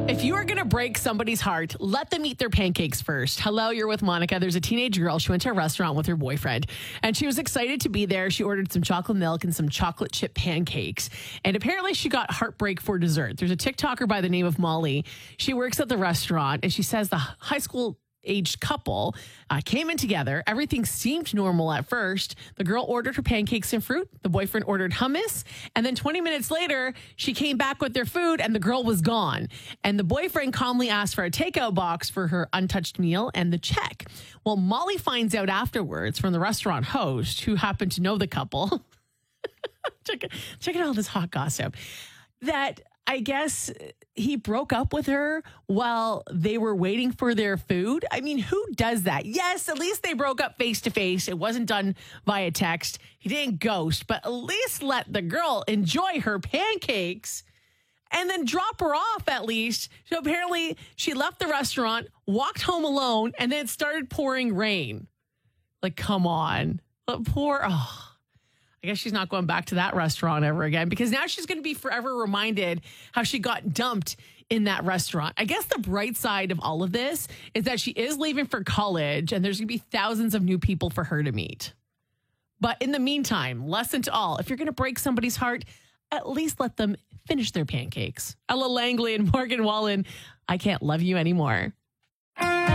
If you are going to break somebody's heart, let them eat their pancakes first. Hello, you're with Monica. There's a teenage girl. She went to a restaurant with her boyfriend, and she was excited to be there. She ordered some chocolate milk and some chocolate chip pancakes, and apparently she got heartbreak for dessert. There's a TikToker by the name of Molly. She works at the restaurant, and she says the high school aged couple came in together. Everything seemed normal at first. The girl ordered her pancakes and fruit. The boyfriend ordered hummus. And then 20 minutes later, she came back with their food and the girl was gone. And the boyfriend calmly asked for a takeout box for her untouched meal and the check. Well, Molly finds out afterwards from the restaurant host, who happened to know the couple. check out all this hot gossip. That I guess he broke up with her while they were waiting for their food. I mean, who does that? Yes, at least they broke up face to face. It wasn't done via text. He didn't ghost, but at least let the girl enjoy her pancakes and then drop her off at least. So apparently she left the restaurant, walked home alone, and then it started pouring rain. Like, come on. I guess she's not going back to that restaurant ever again, because now she's going to be forever reminded how she got dumped in that restaurant. I guess the bright side of all of this is that she is leaving for college and there's going to be thousands of new people for her to meet. But in the meantime, lesson to all, if you're going to break somebody's heart, at least let them finish their pancakes. Ella Langley and Morgan Wallen, I Can't Love You Anymore.